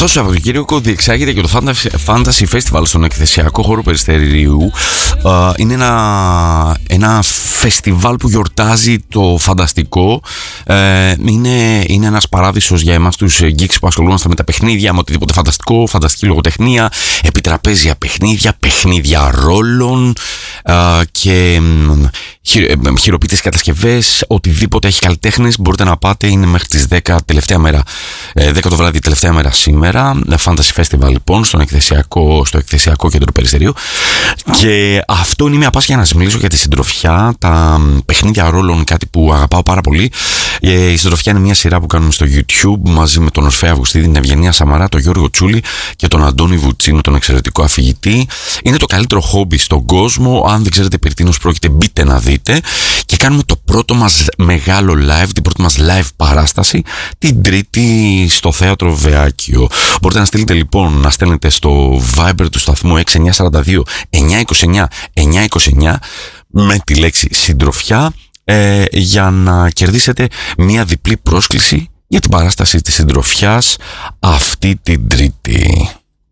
Αυτό το Σαββατοκύριακο διεξάγεται και το Fantasy Festival στον εκθεσιακό χώρο Περιστερίου. Είναι ένα φεστιβάλ που γιορτάζει το φανταστικό. Είναι ένας παράδεισος για εμάς τους geeks που ασχολούμαστε με τα παιχνίδια, με οτιδήποτε φανταστικό, φανταστική λογοτεχνία, επιτραπέζια παιχνίδια, παιχνίδια ρόλων και χειροποίητες κατασκευές, οτιδήποτε έχει καλλιτέχνες. Μπορείτε να πάτε, είναι μέχρι τις 10 τελευταία μέρα, 10 το βράδυ τελευταία μέρα σήμερα. Fantasy Festival λοιπόν στο εκθεσιακό κέντρο Περιστερίου. Και αυτό είναι μια πάση για να σας μιλήσω για τη συντροφιά, τα παιχνίδια ρόλων, κάτι που αγαπάω πάρα πολύ. Η συντροφιά είναι μια σειρά που κάνουμε στο YouTube μαζί με τον Ορφέα Αυγουστίδη, την Ευγενία Σαμαρά, τον Γιώργο Τσούλη και τον Αντώνη Βουτσίνο, τον εξαιρετικό αφηγητή. Είναι το καλύτερο χόμπι στον κόσμο. Αν δεν ξέρετε περί τίνος πρόκειται, μπείτε να δείτε. Και κάνουμε το πρώτο μας μεγάλο live, την πρώτη μας live παράσταση την Τρίτη στο Θέατρο Βεάκιο. Μπορείτε να στείλετε λοιπόν, να στέλνετε στο Viber του σταθμού 6942 929 929 με τη λέξη συντροφιά για να κερδίσετε μια διπλή πρόσκληση για την παράσταση της συντροφιάς αυτή την Τρίτη.